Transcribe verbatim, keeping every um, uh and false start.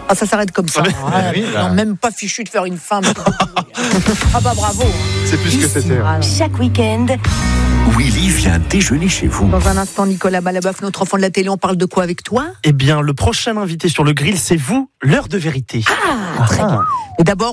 Ah, ça s'arrête comme ça. Ouais, Ah, oui, là. non, même pas fichu de faire une femme. Ah bah bravo. C'est plus que c'était. Voilà. Chaque week-end, Willy vient déjeuner chez vous. Dans un instant, Nicolas Balabœuf, notre enfant de la télé, on parle de quoi avec toi? Eh bien, le prochain invité sur le grill, c'est vous, l'heure de vérité. Ah, très bien. Et d'abord,